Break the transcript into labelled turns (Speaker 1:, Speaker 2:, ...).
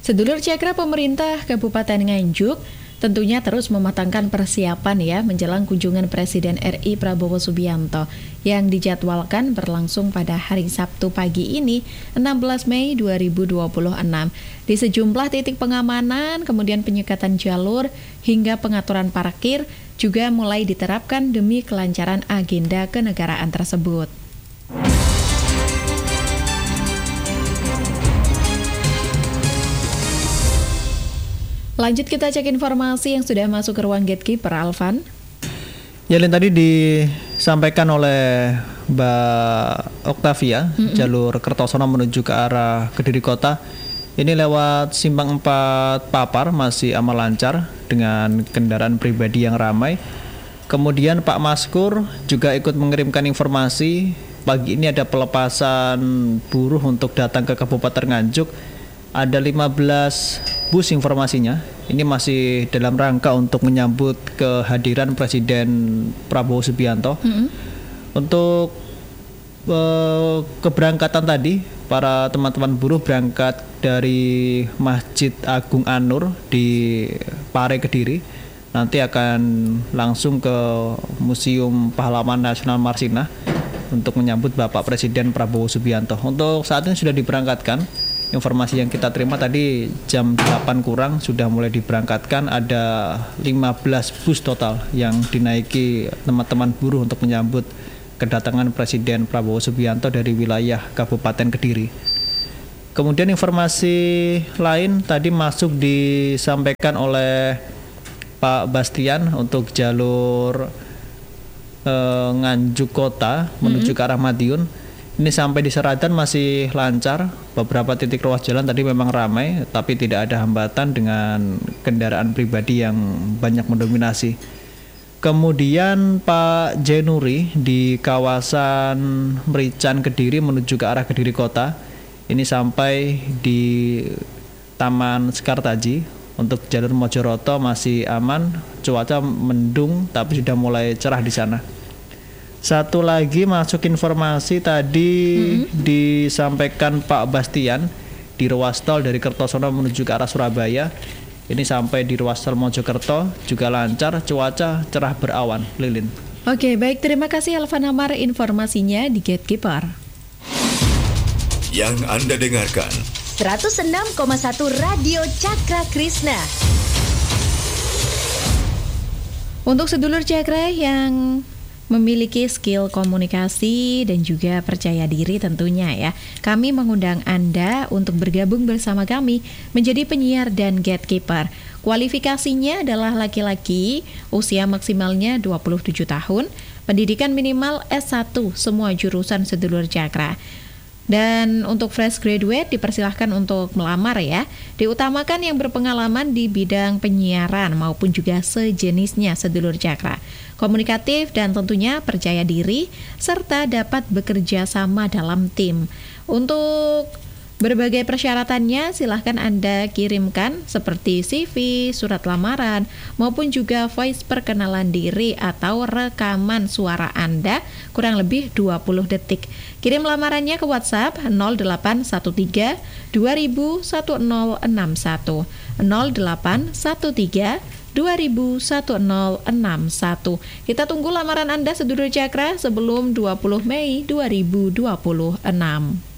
Speaker 1: Sedulur Cakra, pemerintah Kabupaten Nganjuk tentunya terus mematangkan persiapan ya menjelang kunjungan Presiden RI Prabowo Subianto yang dijadwalkan berlangsung pada hari Sabtu pagi ini 16 Mei 2026. Di sejumlah titik pengamanan, kemudian penyekatan jalur hingga pengaturan parkir juga mulai diterapkan demi kelancaran agenda kenegaraan tersebut. Lanjut kita cek informasi yang sudah masuk ke ruang Gatekeeper, Alvan.
Speaker 2: Ya, Lin, tadi disampaikan oleh Mbak Oktavia, jalur Kertosono menuju ke arah Kediri Kota. Ini lewat Simpang 4 Papar masih aman lancar dengan kendaraan pribadi yang ramai. Kemudian Pak Maskur juga ikut mengirimkan informasi. Pagi ini ada pelepasan buruh untuk datang ke Kabupaten Nganjuk. Ada 15 bus informasinya. Ini masih dalam rangka untuk menyambut kehadiran Presiden Prabowo Subianto. Untuk keberangkatan tadi, para teman-teman buruh berangkat dari Masjid Agung An-Nur di Pare Kediri. Nanti akan langsung ke Museum Pahlawan Nasional Marsinah untuk menyambut Bapak Presiden Prabowo Subianto. Untuk saat ini sudah diberangkatkan. Informasi yang kita terima tadi jam 8 kurang sudah mulai diberangkatkan. Ada 15 bus total yang dinaiki teman-teman buruh untuk menyambut kedatangan Presiden Prabowo Subianto dari wilayah Kabupaten Kediri. Kemudian informasi lain tadi masuk disampaikan oleh Pak Bastian untuk jalur Nganjuk Kota menuju ke arah Madiun. Ini sampai di Seradan masih lancar. Beberapa titik ruas jalan tadi memang ramai, tapi tidak ada hambatan dengan kendaraan pribadi yang banyak mendominasi. Kemudian Pak Jenuri di kawasan Merican Kediri menuju ke arah Kediri Kota. Ini sampai di Taman Sekartaji. Untuk jalur Mojoroto masih aman, cuaca mendung tapi sudah mulai cerah di sana. Satu lagi masuk informasi tadi disampaikan Pak Bastian di ruas tol dari Kertosono menuju ke arah Surabaya. Ini sampai di ruas tol Mojokerto juga lancar, cuaca cerah berawan. Lilin.
Speaker 1: Oke, baik, terima kasih Alvan Amar informasinya di Gatekeeper.
Speaker 3: Yang Anda dengarkan
Speaker 4: 106,1 Radio Cakra Krishna.
Speaker 1: Untuk sedulur Cakra yang memiliki skill komunikasi dan juga percaya diri tentunya ya, kami mengundang Anda untuk bergabung bersama kami menjadi penyiar dan gatekeeper. Kualifikasinya adalah laki-laki, usia maksimalnya 27 tahun, pendidikan minimal S1 semua jurusan sedulur Cakra. Dan untuk fresh graduate dipersilahkan untuk melamar ya. Diutamakan yang berpengalaman di bidang penyiaran maupun juga sejenisnya sedulur Cakra. Komunikatif dan tentunya percaya diri serta dapat bekerja sama dalam tim. Untuk berbagai persyaratannya silahkan Anda kirimkan seperti CV, surat lamaran, maupun juga voice perkenalan diri atau rekaman suara Anda kurang lebih 20 detik. Kirim lamarannya ke WhatsApp 0813 2000 1061 0813 2000 1061. Kita tunggu lamaran Anda sedulur Cakra sebelum 20 Mei 2026.